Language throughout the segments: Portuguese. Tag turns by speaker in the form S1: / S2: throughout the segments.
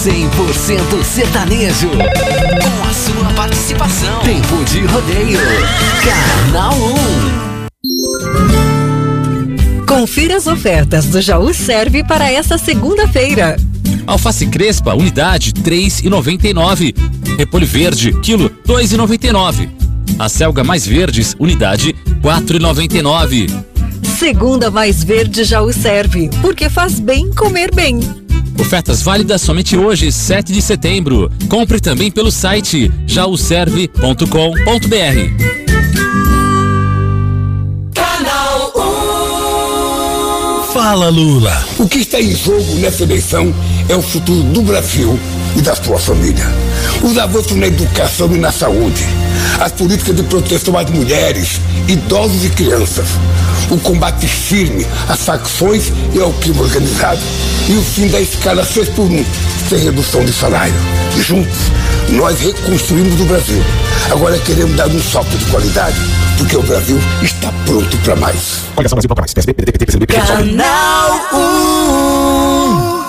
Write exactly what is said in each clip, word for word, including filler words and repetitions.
S1: cem por cento sertanejo. Com a sua participação. Tempo de rodeio. Canal um.
S2: Confira as ofertas do Jaú Serve para esta segunda-feira.
S3: Alface crespa, unidade três e noventa e nove. Repolho verde, quilo dois e noventa e nove. A selga mais verdes, unidade quatro e noventa e nove.
S2: Segunda mais verde Jaú Serve, porque faz bem comer bem.
S3: Ofertas válidas somente hoje, sete de setembro. Compre também pelo site jaú serve ponto com ponto br.
S4: Fala, Lula.
S5: O que está em jogo nessa eleição é o futuro do Brasil e da sua família. Os avanços na educação e na saúde, as políticas de proteção às mulheres, idosos e crianças, o combate firme às facções e ao crime organizado e o fim da escala seis por um, sem redução de salário. E juntos, nós reconstruímos o Brasil. Agora queremos dar um salto de qualidade, porque o Brasil está pronto para mais.
S4: Olha só, Brasil, para mais. P S B, P D T, P C B,
S1: Canal um.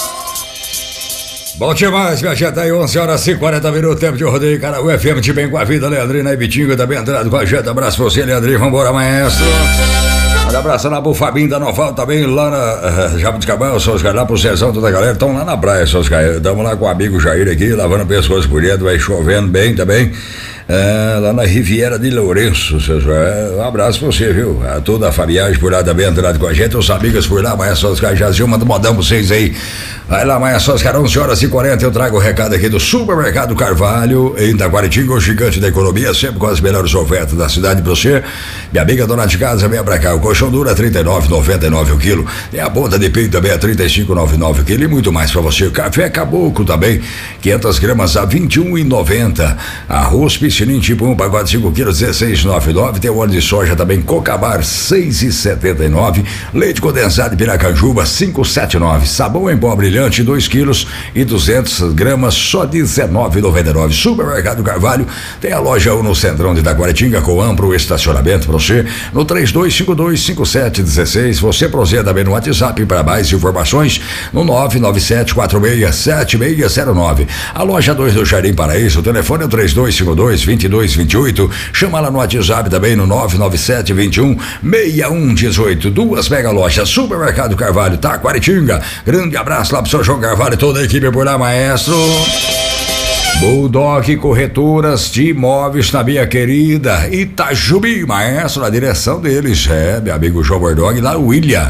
S6: Bom demais, minha gente, aí onze horas e quarenta minutos, tempo de rodeio, Canal F M, te bem com a vida, Leandrina e Bitinho também entrando com a gente, abraço pra você, Leandrinho, vambora, maestro. Um abraço lá pro Fabinho da Noval, também lá na uh, Jabuticabal, seus caras lá pro Cezão, toda a galera, estão lá na praia, seus caras, estamos lá com o amigo Jair aqui, lavando o pescoço por dentro, vai chovendo bem também. É, lá na Riviera de Lourenço, é, um abraço pra você, viu? A toda a Fabiagem por lá também entrando com a gente, os amigos por lá, mas só os caras já diziam, manda modão pra vocês aí. Vai lá, mas só os caras, onze horas e quarenta, eu trago o recado aqui do Supermercado Carvalho, em Taquaritinga, o gigante da economia, sempre com as melhores ofertas da cidade pra você. Minha amiga dona de casa, vem pra cá, o colchão dura trinta e nove reais e noventa e nove centavos o quilo, tem a ponta de peito também a trinta e cinco reais e noventa e nove centavos o quilo e muito mais pra você. Café Caboclo também, quinhentas gramas a vinte e um reais e noventa centavos. Arroz Piscinim tipo um, pacote cinco quilos, dezesseis reais e noventa e nove centavos. Tem óleo de soja também, Cocabar, seis reais e setenta e nove centavos. Leite condensado de Piracanjuba, cinco reais e setenta e nove centavos. Sabão em pó brilhante, dois quilos e duzentas gramas, só dezenove reais e noventa e nove centavos. Supermercado Carvalho, tem a loja um no centrão de Taquaritinga, com amplo estacionamento para você, no três dois cinco dois cinco sete um seis. Você procede também no WhatsApp para mais informações, no nove nove sete quatro seis sete seis zero nove. A loja dois do Jardim Paraíso, o telefone é o três dois cinco dois, dois dois dois oito. Chama lá no WhatsApp também no nove nove sete vinte e um sessenta e um dezoito. Duas mega lojas, Supermercado Carvalho, Taquaritinga. Grande abraço lá pro seu João Carvalho e toda a equipe por lá, maestro. Bulldog Corretoras de Imóveis na minha querida Itajubi, maestro, na direção deles, é, meu amigo João Bulldog lá, William.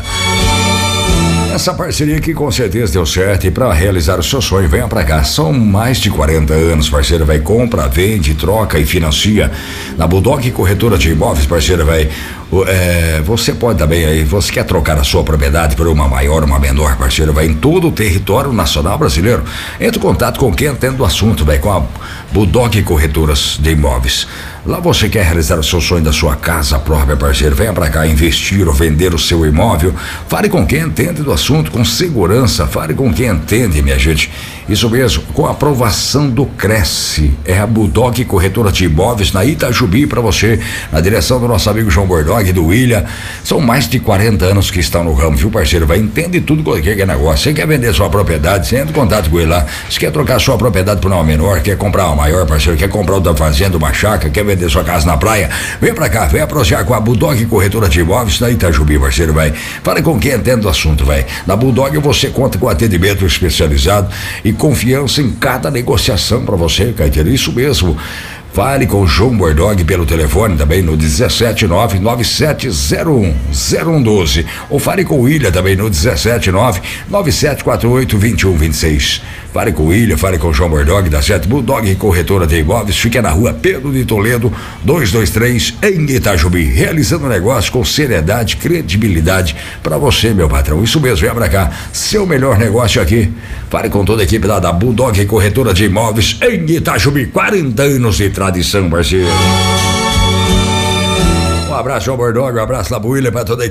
S6: Essa parceria que com certeza deu certo, e para realizar o seu sonho, venha pra cá. São mais de quarenta anos, parceiro, vai compra, vende, troca e financia. Na Bulldog Corretora de Imóveis, parceiro, vai, é, você pode também aí, você quer trocar a sua propriedade por uma maior, uma menor, parceiro, vai em todo o território nacional brasileiro. Entre em contato com quem entende do assunto, vai com a Bulldog Corretoras de Imóveis. Lá você quer realizar o seu sonho da sua casa própria, parceiro, venha pra cá investir ou vender o seu imóvel. Fale com quem entende do assunto, com segurança, fale com quem entende, minha gente. Isso mesmo, com a aprovação do Cresce, é a Bulldog Corretora de Imóveis na Itajubi para você, na direção do nosso amigo João Bulldog e do William. São mais de quarenta anos que estão no ramo, viu, parceiro? Vai, entende tudo o que é negócio. Você quer vender sua propriedade, você entra em contato com ele lá. Você quer trocar sua propriedade por uma menor, quer comprar uma maior, parceiro, quer comprar outra fazenda, uma chácara, quer vender sua casa na praia, vem pra cá, vem aprociar com a Bulldog Corretora de Imóveis na Itajubi, parceiro, vai. Fale com quem entende do assunto, vai. Na Bulldog você conta com atendimento especializado e confiança em cada negociação para você, Caetano. Isso mesmo. Fale com o João Bulldog pelo telefone também no dezessete nove nove sete zero um zero um doze, ou fale com o William também no dezessete nove nove sete quatro oito dois um dois seis. Fale com o William, fale com o João Bulldog da Sete Bulldog Corretora de Imóveis, fica na rua Pedro de Toledo duzentos e vinte e três em Itajubi, realizando negócio com seriedade, credibilidade para você, meu patrão. Isso mesmo, vem pra cá, seu melhor negócio aqui. Fale com toda a equipe lá da Bulldog Corretora de Imóveis em Itajubi, quarenta anos de tradição, parceiro. Um abraço, João Bulldog, um abraço lá pro William, pra toda a